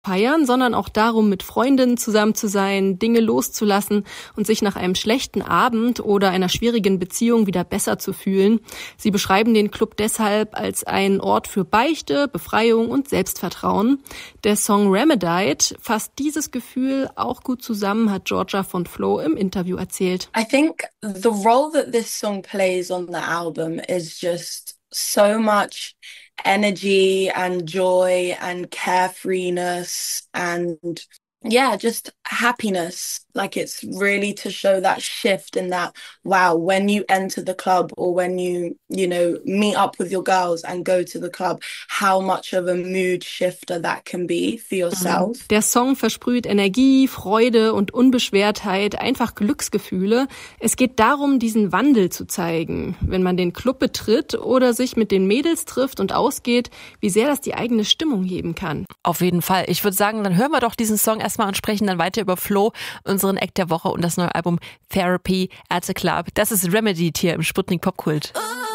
feiern, sondern auch darum, mit Freundinnen zusammen zu sein, Dinge loszulassen und sich nach einem schlechten Abend oder einer schwierigen Beziehung wieder besser zu fühlen. Sie beschreiben den Club deshalb als einen Ort für Beichte, Befreiung und Selbstvertrauen. Der Song Remedite fasst dieses Gefühl auch gut zusammen, hat Georgia von Flo im Interview erzählt. I think the role that this song plays on the album is just so much energy and joy and carefreeness and yeah, just happiness. Like it's really to show that shift in that, wow, when you enter the club or when you know, meet up with your girls and go to the club, how much of a mood shifter that can be for yourself. Der Song versprüht Energie, Freude und Unbeschwertheit, einfach Glücksgefühle. Es geht darum, diesen Wandel zu zeigen. Wenn man den Club betritt oder sich mit den Mädels trifft und ausgeht, wie sehr das die eigene Stimmung heben kann. Auf jeden Fall. Ich würde sagen, dann hören wir doch diesen Song erstmal und sprechen dann weiter über Flo, unseren Act der Woche und das neue Album Therapy at the Club. Das ist Remedy hier im Sputnik Popkult.